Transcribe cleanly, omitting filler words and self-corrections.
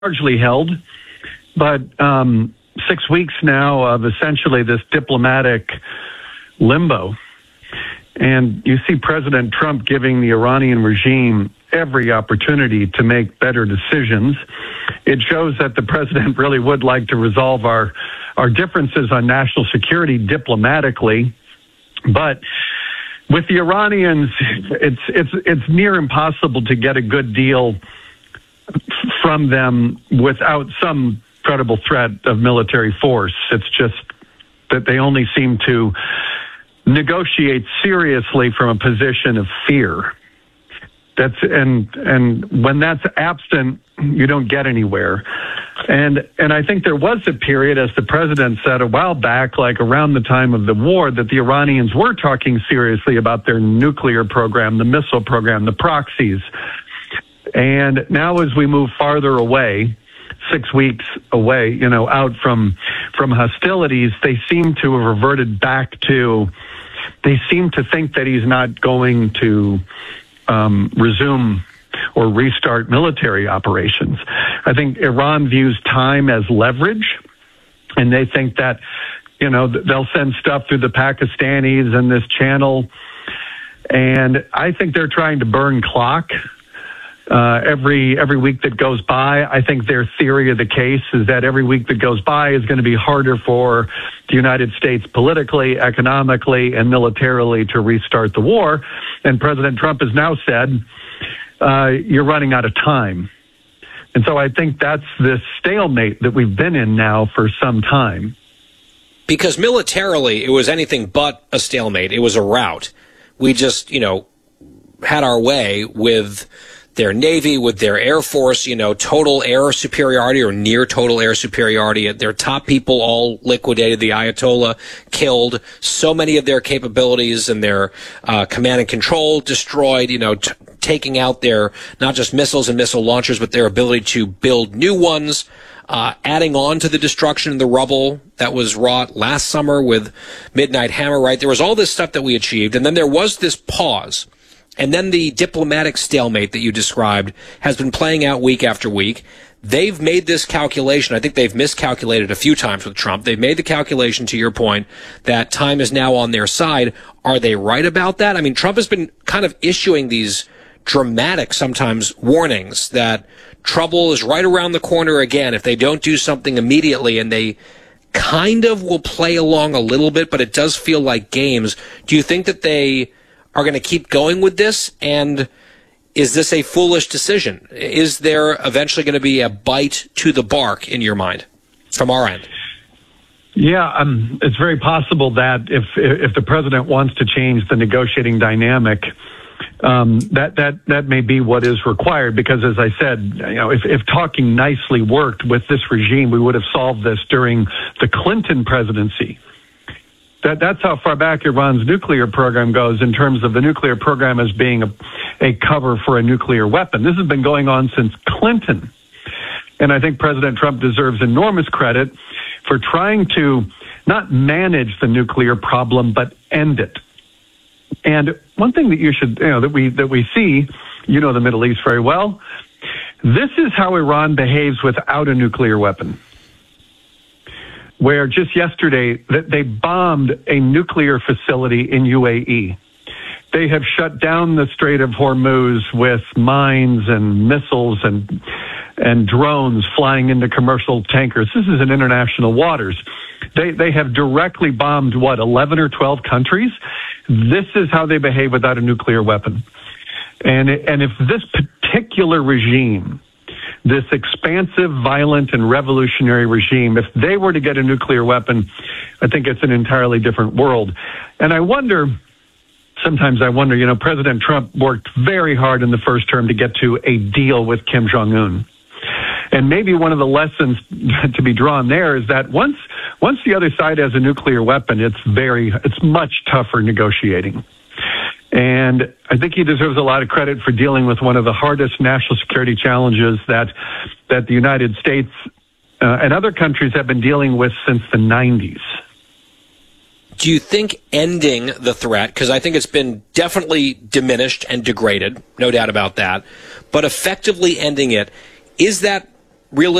largely held, but 6 weeks now of essentially this diplomatic limbo. And you see President Trump giving the Iranian regime every opportunity to make better decisions. It shows that the president really would like to resolve our differences on national security diplomatically. But with the Iranians, it's near impossible to get a good deal from them without some credible threat of military force. It's just that they only seem to negotiate seriously from a position of fear. And when that's absent, you don't get anywhere. And I think there was a period, as the president said a while back, like around the time of the war, that the Iranians were talking seriously about their nuclear program, the missile program, the proxies. And now as we move farther away, 6 weeks away, out from hostilities, they seem to have reverted back to, they seem to think that he's not going to resume or restart military operations. I think Iran views time as leverage, and they think that, they'll send stuff through the Pakistanis and this channel. And I think they're trying to burn clock. Every week that goes by, I think their theory of the case is that every week that goes by is going to be harder for the United States politically, economically, and militarily to restart the war. And President Trump has now said, you're running out of time. And so I think that's this stalemate that we've been in now for some time. Because militarily, it was anything but a stalemate. It was a rout. We just, had our way with their Navy, with their Air Force, total air superiority or near total air superiority. Their top people all liquidated. The Ayatollah killed. So many of their capabilities and their command and control destroyed, taking out their not just missiles and missile launchers, but their ability to build new ones, adding on to the destruction and the rubble that was wrought last summer with Midnight Hammer, right? There was all this stuff that we achieved, and then there was this pause. And then the diplomatic stalemate that you described has been playing out week after week. They've made this calculation. I think they've miscalculated a few times with Trump. They've made the calculation, to your point, that time is now on their side. Are they right about that? I mean, Trump has been kind of issuing these dramatic, sometimes, warnings that trouble is right around the corner again if they don't do something immediately, and they kind of will play along a little bit, but it does feel like games. Do you think that they are going to keep going with this? And is this a foolish decision? Is there eventually going to be a bite to the bark in your mind from our end? Yeah, it's very possible that if the president wants to change the negotiating dynamic, that may be what is required. Because as I said, if talking nicely worked with this regime, we would have solved this during the Clinton presidency. That's how far back Iran's nuclear program goes in terms of the nuclear program as being a cover for a nuclear weapon. This has been going on since Clinton. And I think President Trump deserves enormous credit for trying to not manage the nuclear problem, but end it. And one thing that you should, that we see, the Middle East very well, this is how Iran behaves without a nuclear weapon. Where just yesterday they bombed a nuclear facility in UAE. They have shut down the Strait of Hormuz with mines and missiles and drones flying into commercial tankers. This is in international waters. They have directly bombed, 11 or 12 countries? This is how they behave without a nuclear weapon. And if this particular regime, this expansive, violent, and revolutionary regime, if they were to get a nuclear weapon, I think it's an entirely different world. And sometimes I wonder, President Trump worked very hard in the first term to get to a deal with Kim Jong-un. And maybe one of the lessons to be drawn there is that once the other side has a nuclear weapon, it's much tougher negotiating. And I think he deserves a lot of credit for dealing with one of the hardest national security challenges that the United States and other countries have been dealing with since the 90s. Do you think ending the threat, because I think it's been definitely diminished and degraded, no doubt about that, but effectively ending it, is that realistic